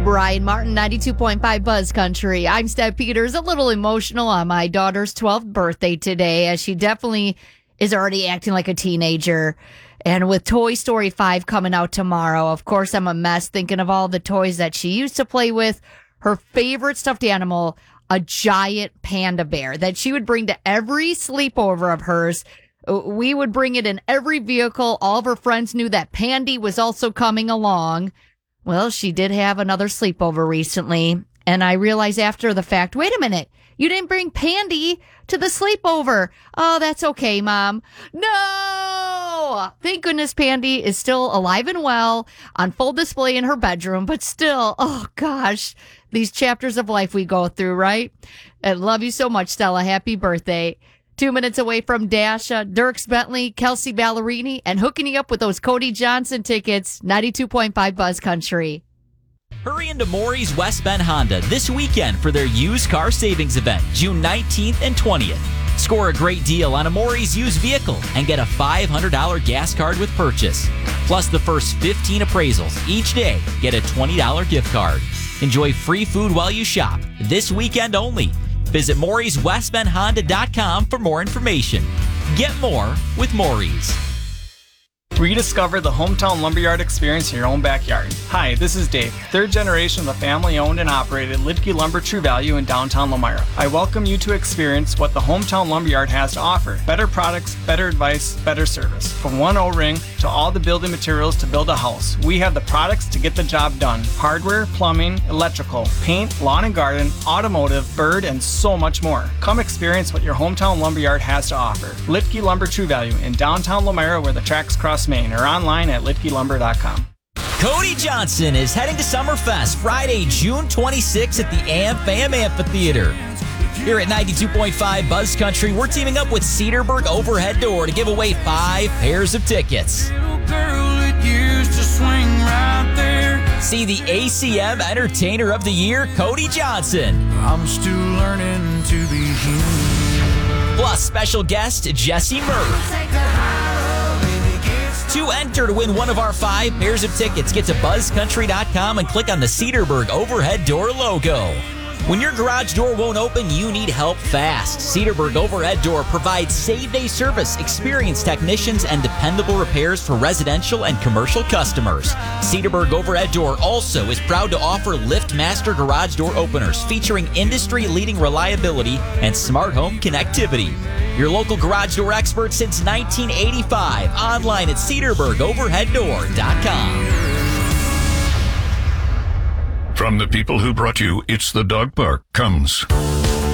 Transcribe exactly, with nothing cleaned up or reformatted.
Brian Martin, ninety-two point five Buzz Country. I'm Steph Peters, a little emotional on my daughter's twelfth birthday today, as she definitely is already acting like a teenager. And with Toy Story five coming out tomorrow, of course, I'm a mess thinking of all the toys that she used to play with. Her favorite stuffed animal, a giant panda bear that she would bring to every sleepover of hers. We would bring it in every vehicle. All of her friends knew that Pandy was also coming along. Well, she did have another sleepover recently, and I realized after the fact, wait a minute, you didn't bring Pandy to the sleepover. Oh, that's okay, Mom. No! Thank goodness Pandy is still alive and well on full display in her bedroom, but still, oh gosh, these chapters of life we go through, right? I love you so much, Stella. Happy birthday. Two minutes away from Dasha, Dirks Bentley, Kelsey Ballerini, and hooking you up with those Cody Johnson tickets. ninety-two point five Buzz Country. Hurry into Maury's West Bend Honda this weekend for their used car savings event, June nineteenth and twentieth. Score a great deal on a Maury's used vehicle and get a five hundred dollars gas card with purchase. Plus, the first fifteen appraisals each day get a twenty dollars gift card. Enjoy free food while you shop this weekend only. Visit Maury's West Bend Honda dot com for more information. Get more with Maury's. Rediscover the hometown lumberyard experience in your own backyard. Hi, this is Dave, third generation of the family-owned and operated Lidke Lumber True Value in downtown Lomira. I welcome you to experience what the hometown lumberyard has to offer. Better products, better advice, better service. From one O-ring to all the building materials to build a house, we have the products to get the job done. Hardware, plumbing, electrical, paint, lawn and garden, automotive, bird, and so much more. Come experience what your hometown lumberyard has to offer. Lidke Lumber True Value in downtown Lomira, where the tracks cross Maine, or online at lidke lumber dot com. Cody Johnson is heading to Summerfest Friday, June twenty-sixth at the AmFam Amphitheater. Here at ninety-two point five Buzz Country, we're teaming up with Cedarburg Overhead Door to give away five pairs of tickets. See the A C M Entertainer of the Year, Cody Johnson. I'm still learning to be human. Plus, special guest Jesse Murray. To enter to win one of our five pairs of tickets, get to buzz country dot com and click on the Cedarburg Overhead Door logo. When your garage door won't open, you need help fast. Cedarburg Overhead Door provides same-day service, experienced technicians, and dependable repairs for residential and commercial customers. Cedarburg Overhead Door also is proud to offer LiftMaster garage door openers featuring industry-leading reliability and smart home connectivity. Your local garage door expert since nineteen eighty-five. Online at cedarburg overhead door dot com. From the people who brought you It's the Dog Park comes